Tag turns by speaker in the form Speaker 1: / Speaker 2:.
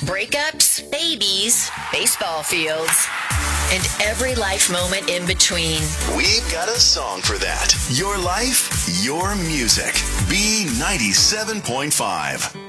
Speaker 1: breakups, babies, baseball fields, and every life moment in between.
Speaker 2: We've got a song for that. Your life, your music. B97.5.